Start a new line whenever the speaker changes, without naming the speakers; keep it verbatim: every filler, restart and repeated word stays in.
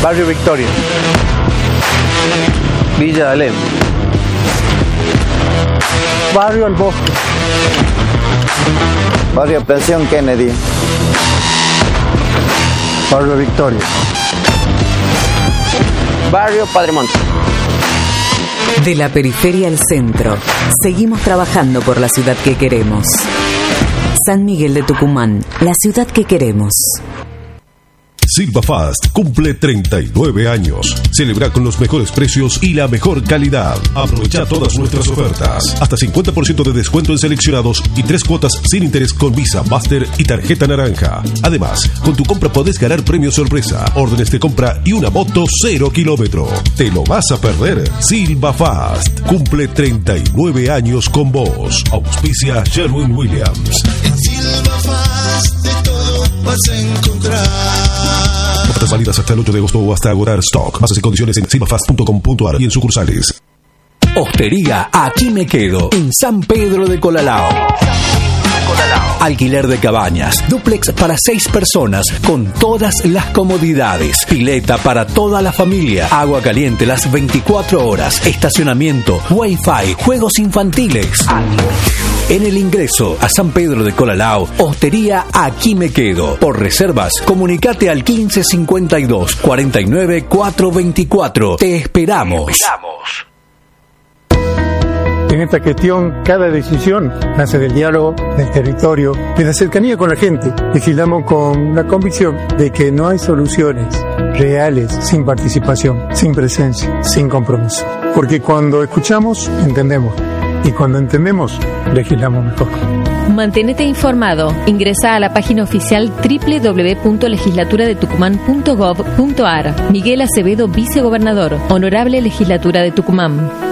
Barrio Victoria. Villa de Alem.
Barrio El Bosque.
Barrio Presión Kennedy.
Barrio Victoria.
Barrio Padre Monte.
De la periferia al centro, seguimos trabajando por la ciudad que queremos. San Miguel de Tucumán, la ciudad que queremos.
Silvafast cumple treinta y nueve años. Celebra con los mejores precios y la mejor calidad. Aprovecha todas nuestras ofertas. Hasta cincuenta por ciento de descuento en seleccionados y tres cuotas sin interés con Visa, Master y tarjeta naranja. Además, con tu compra podés ganar premio sorpresa, órdenes de compra y una moto cero kilómetro. ¿Te lo vas a perder? Silvafast cumple treinta y nueve años con vos. Auspicia Sherwin Williams.
En Silvafast de todo vas a encontrar.
Ofertas válidas hasta el ocho de agosto o hasta agotar stock. Bases y condiciones en silvafast punto com punto a r y en sucursales.
Hostería Aquí Me Quedo, en San Pedro de Colalao. Alquiler de cabañas, dúplex para seis personas con todas las comodidades, pileta para toda la familia, agua caliente las veinticuatro horas, estacionamiento, wifi, juegos infantiles. En el ingreso a San Pedro de Colalao, Hostería Aquí Me Quedo. Por reservas, comunicate al quince cincuenta y dos cuarenta y nueve cuatrocientos veinticuatro. Te esperamos. Te esperamos.
En esta gestión, cada decisión nace del diálogo, del territorio, de la cercanía con la gente. Legislamos con la convicción de que no hay soluciones reales sin participación, sin presencia, sin compromiso. Porque cuando escuchamos, entendemos. Y cuando entendemos, legislamos mejor.
Manténete informado. Ingresa a la página oficial doble u doble u doble u punto legislatura de tucumán punto gov punto a r. Miguel Acevedo, vicegobernador. Honorable Legislatura de Tucumán.